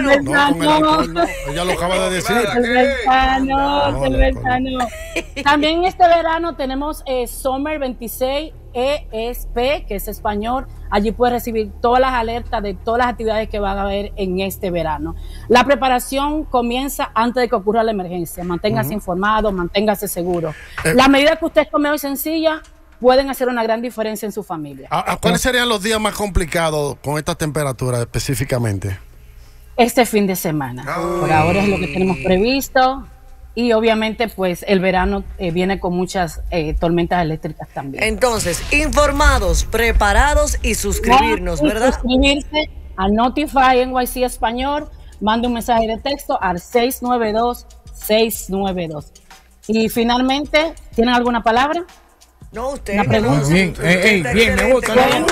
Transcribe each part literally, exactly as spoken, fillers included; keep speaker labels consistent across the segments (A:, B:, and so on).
A: No, con el alcohol no.
B: Ella lo acaba de decir.
A: Cervezano,
B: No,
A: cervezano. También este verano tenemos eh, Summer veintiséis E S P, que es español. Allí puedes recibir todas las alertas de todas las actividades que van a haber en este verano. La preparación comienza antes de que ocurra la emergencia. Manténgase uh-huh. informado, manténgase seguro. Eh. Las medidas que usted tome hoy sencillas pueden hacer una gran diferencia en su familia.
B: ¿A, a ¿Cuáles serían los días más complicados con esta temperatura específicamente?
A: Este fin de semana. Oh. Por ahora es lo que tenemos previsto. Y obviamente pues el verano eh, viene con muchas eh, tormentas eléctricas también.
C: Entonces, informados, preparados y suscribirnos, no, y ¿verdad?
A: Suscribirse a Notify N Y C Español, mande un mensaje de texto al seis nueve dos, seis nueve dos. Y finalmente, ¿tienen alguna palabra?
C: No, usted.
A: Una pregunta.
D: Bien, ey, ey, bien, me gusta.
A: Bien.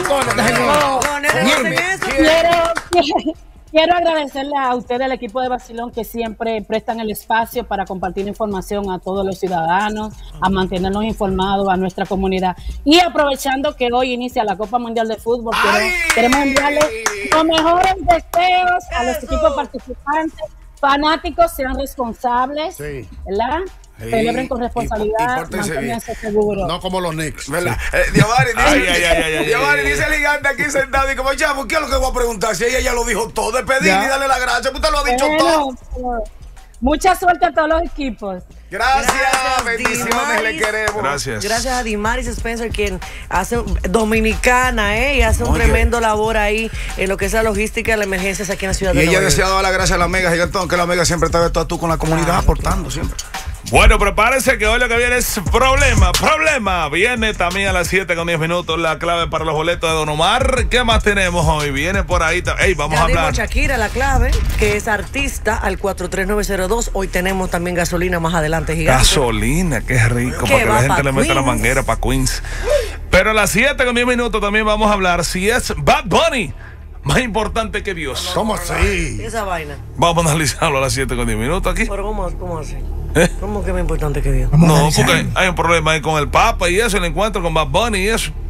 A: Quiero, quiero agradecerle a ustedes, al equipo de Vacilón, que siempre prestan el espacio para compartir información a todos los ciudadanos, a mantenernos informados a nuestra comunidad. Y aprovechando que hoy inicia la Copa Mundial de Fútbol, quiero, queremos enviarle los mejores deseos a los equipos participantes. Fanáticos, sean responsables, sí. ¿verdad? Sí. Celebren con responsabilidad, manténganse seguros.
B: No como los Knicks.
E: ¿Verdad? Eh, Diavari dice, Diavari dice el gigante aquí sentado y como, chavo, ¿qué es lo que voy a preguntar? Si ella ya lo dijo todo, de pedir y darle la gracia, usted lo ha dicho
A: bueno,
E: todo.
A: Pero, mucha suerte a todos los equipos.
E: Gracias, Gracias bendiciones, Dimaris, le queremos.
F: Gracias.
C: Gracias a Dimaris Spencer, quien hace dominicana, ¿eh? Y hace un Oye. tremendo labor ahí en lo que es la logística de las emergencias aquí en la ciudad
E: y
C: de Nueva
E: York. Y ella
C: desea
E: dar las gracias a la Mega Gigantón, que la Mega siempre está abierta tú con la comunidad, claro, aportando siempre.
F: Bueno, prepárense que hoy lo que viene es problema, problema. Viene también a las siete con diez minutos la clave para los boletos de Don Omar. ¿Qué más tenemos hoy? Viene por ahí. Ey, vamos
C: ya
F: a hablar.
C: Shakira, la clave, que es artista, al cuatro tres nueve cero dos. Hoy tenemos también gasolina más adelante, gigante.
F: Gasolina, qué rico, para que la gente le meta la manguera para Queens. Pero a las siete con diez minutos también vamos a hablar si es Bad Bunny más importante que Dios.
B: ¿Cómo así?
C: Esa vaina.
F: Vamos a analizarlo a las siete con diez minutos aquí.
C: Pero ¿cómo, cómo así? ¿Eh? ¿Cómo que más importante que Dios?
F: No, porque hay un problema ahí con el Papa y eso, el encuentro con Bad Bunny y eso.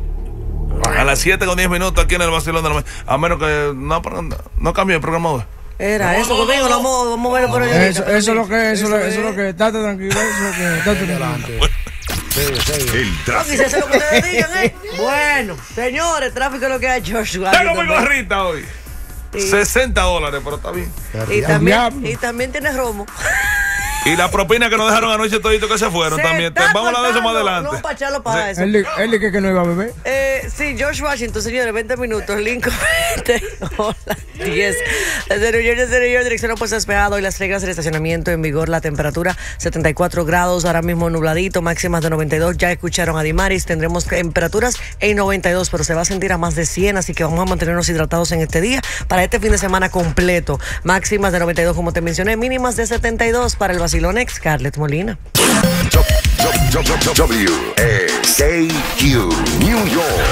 F: A las siete con diez minutos aquí en el Vacilón de la Mañana. A menos que no, no cambie el programa hoy.
C: Era no, eso no, conmigo, no, no. Vamos, vamos a verlo por allá.
D: Eso, eso es lo que es, eso, eso es lo que, estate tranquilo, eso es lo que, estate tranquilo.
E: Sí, sí.
F: El tráfico.
C: Eso es lo que ustedes digan, ¿eh? Bueno, señores, tráfico es lo que ha hecho Joshua.
F: Tengo mi gorrita hoy. Sí. sesenta dólares, pero está bien.
C: Y también, y también tiene romo.
F: Y la propina que nos dejaron anoche toditos que se fueron
C: se
F: también. Vamos a hablar de eso más adelante.
C: No, para echarlo para
D: sí.
C: eso.
D: Él, él dije que no iba a beber.
C: Eh, sí, George Washington, señores, veinte minutos. Lincoln, veinte. Hola, diez. Desde New York, desde New York, dirección opuesta despejado y las reglas del estacionamiento en vigor. La temperatura setenta y cuatro grados, ahora mismo nubladito, máximas de noventa y dos. Ya escucharon a Dimaris, tendremos temperaturas en noventa y dos, pero se va a sentir a más de cien, así que vamos a mantenernos hidratados en este día. Para este fin de semana completo, máximas de noventa y dos, como te mencioné, mínimas de setenta y dos para el Vacilón ex Scarlett Molina.
G: W S K Q New York.